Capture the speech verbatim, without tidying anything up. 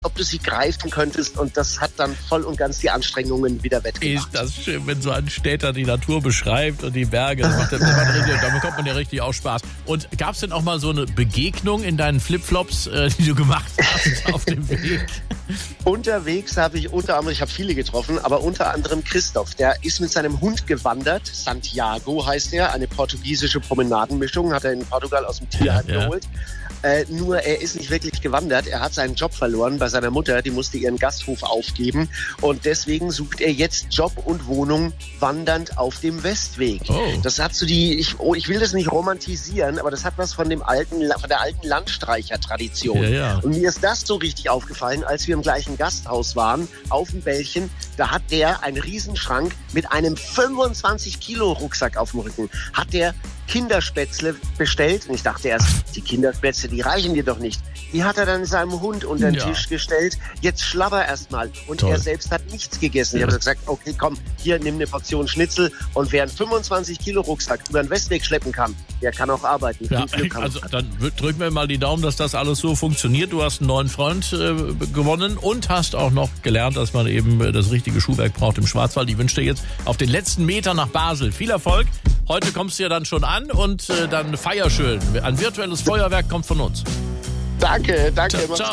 ob du sie greifen könntest. Und das hat dann voll und ganz die Anstrengungen wieder wettgemacht. Ist das schön, wenn so ein Städter die Natur beschreibt und die Berge. Das macht, das macht richtig, da bekommt man ja richtig auch Spaß. Und gab es denn auch mal so eine Begegnung in deinen Flipflops, äh, die du gemacht hast auf dem Weg? Unterwegs habe ich unter anderem, ich habe viele getroffen, aber unter anderem Christoph, der ist mit seinem Hund gewandert. Santiago heißt er, eine portugiesische Promenadenmischung, hat er in Portugal aus dem Tierheim ja, ja. geholt. Äh, nur er ist nicht wirklich gewandert. Er hat seinen Job verloren bei seiner Mutter. Die musste ihren Gasthof aufgeben. Und deswegen sucht er jetzt Job und Wohnung wandernd auf dem Westweg. Oh. Das hat so die, ich, oh, ich will das nicht romantisieren, aber das hat was von dem alten, von der alten Landstreicher-Tradition. Ja, ja. Und mir ist das so richtig aufgefallen, als wir im gleichen Gasthaus waren, auf dem Bällchen. Da hat der einen Riesenschrank mit einem fünfundzwanzig Kilo Rucksack auf dem Rücken. Hat der Kinderspätzle bestellt. Und ich dachte erst, die Kinderspätzle, die reichen dir doch nicht. Die hat er dann seinem Hund unter den ja. Tisch gestellt. Jetzt schlabber erst mal. Und Toll. er selbst hat nichts gegessen. Ja. Ich habe gesagt, okay, komm, hier, nimm eine Portion Schnitzel. Und wer einen fünfundzwanzig Kilo Rucksack über den Westweg schleppen kann, der kann auch arbeiten. Ja, Viel Glück haben. also dann drücken wir mal die Daumen, dass das alles so funktioniert. Du hast einen neuen Freund äh, gewonnen und hast auch noch gelernt, dass man eben das richtige Schuhwerk braucht im Schwarzwald. Ich wünsche dir jetzt auf den letzten Meter nach Basel viel Erfolg. Heute kommst du ja dann schon an und äh, dann feier schön. Ein virtuelles Feuerwerk kommt von uns. Danke, danke. Ciao, ciao.